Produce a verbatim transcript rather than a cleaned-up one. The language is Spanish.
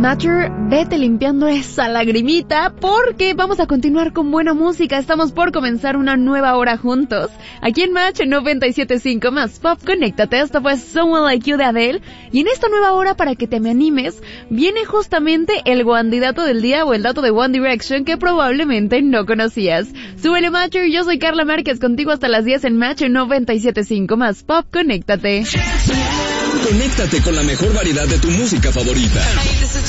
Matter, vete limpiando esa lagrimita porque vamos a continuar con buena música. Estamos por comenzar una nueva hora juntos. Aquí en Match noventa y siete punto cinco más Pop, conéctate. Esto fue Someone Like You de Adele. Y en esta nueva hora, para que te me animes, viene justamente el candidato del día o el dato de One Direction que probablemente no conocías. Súbele, Matcher, yo soy Carla Márquez, contigo hasta las diez en Match noventa y siete punto cinco más Pop, conéctate. Conéctate con la mejor variedad de tu música favorita.